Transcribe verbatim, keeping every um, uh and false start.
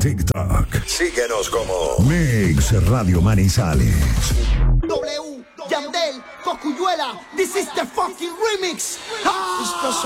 TikTok. Síguenos como Mix Radio Manizales. W, Yandel, Cocuyuela, this is the fucking remix. Ah.